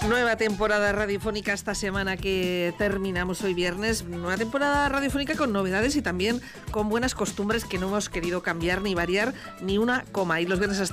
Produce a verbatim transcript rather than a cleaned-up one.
Nueva temporada radiofónica esta semana que terminamos hoy viernes. Nueva temporada radiofónica con novedades y también con buenas costumbres que no hemos querido cambiar ni variar ni una coma. Y los viernes hasta